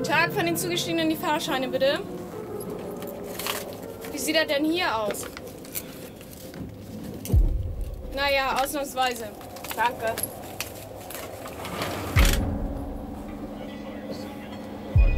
Tag, von den Zugestiegenen die Fahrscheine bitte. Wie sieht das denn hier aus? Naja, ausnahmsweise. Danke.